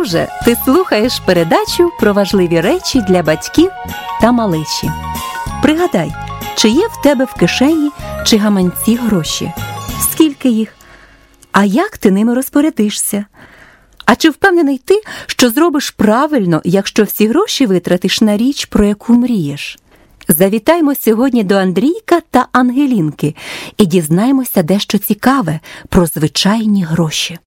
Друже, ти слухаєш передачу про важливі речі для батьків та малечі. Пригадай, чи є в тебе в кишені чи гаманці гроші? Скільки їх? А як ти ними розпорядишся? А чи впевнений ти, що зробиш правильно, якщо всі гроші витратиш на річ, про яку мрієш? Завітаймо сьогодні до Андрійка та Ангелінки і дізнаємося дещо цікаве про звичайні гроші.